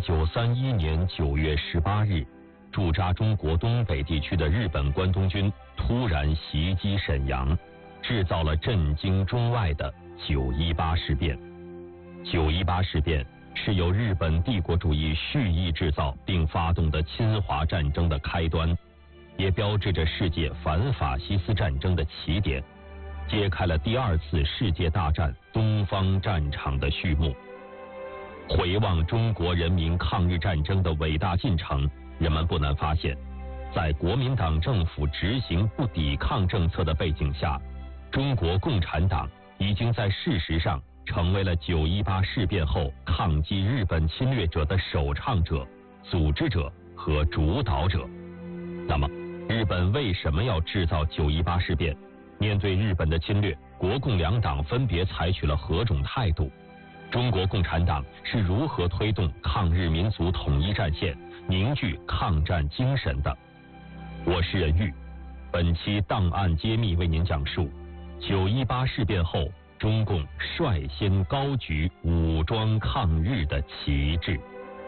1931年9月18日，驻扎中国东北地区的日本关东军突然袭击沈阳，制造了震惊中外的9·18事变。9·18事变是由日本帝国主义蓄意制造并发动的侵华战争的开端，也标志着世界反法西斯战争的起点，揭开了第二次世界大战东方战场的序幕。回望中国人民抗日战争的伟大进程，人们不难发现，在国民党政府执行不抵抗政策的背景下，中国共产党已经在事实上成为了9·18事变后抗击日本侵略者的首倡者、组织者和主导者。那么，日本为什么要制造9·18事变？面对日本的侵略，国共两党分别采取了何种态度？中国共产党是如何推动抗日民族统一战线，凝聚抗战精神的？我是任玉，本期档案揭秘为您讲述9·18事变后中共率先高举武装抗日的旗帜。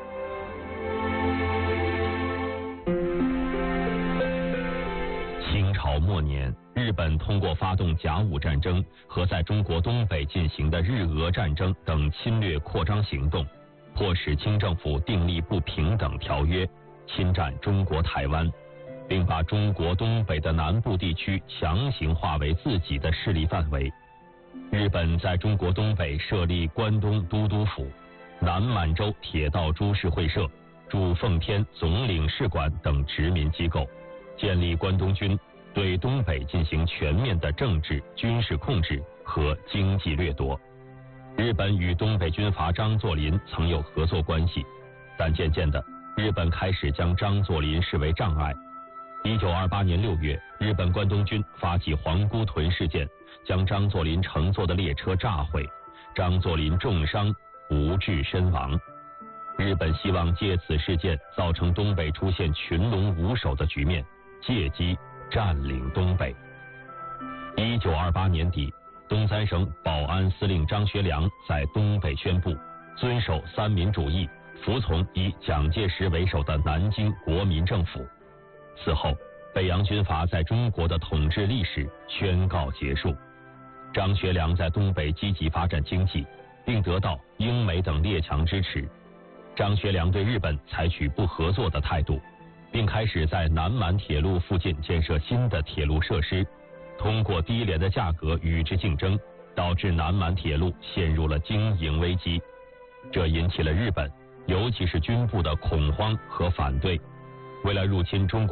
清朝末年，日本通过发动甲午战争和在中国东北进行的日俄战争等侵略扩张行动，迫使清政府订立不平等条约，侵占中国台湾，并把中国东北的南部地区强行划为自己的势力范围。日本在中国东北设立关东都督府、南满洲铁道株式会社、驻奉天总领事馆等殖民机构，建立关东军，对东北进行全面的政治、军事控制和经济掠夺。日本与东北军阀张作霖曾有合作关系，但渐渐的，日本开始将张作霖视为障碍。1928年6月，日本关东军发起皇姑屯事件，将张作霖乘坐的列车炸毁，张作霖重伤，不治身亡。日本希望借此事件造成东北出现群龙无首的局面，借机占领东北。1928年底，东三省保安司令张学良在东北宣布遵守三民主义，服从以蒋介石为首的南京国民政府。此后，北洋军阀在中国的统治历史宣告结束。张学良在东北积极发展经济，并得到英美等列强支持。张学良对日本采取不合作的态度，并开始在南满铁路附近建设新的铁路设施，通过低廉的价格与之竞争，导致南满铁路陷入了经营危机。这引起了日本，尤其是军部的恐慌和反对。为了入侵中国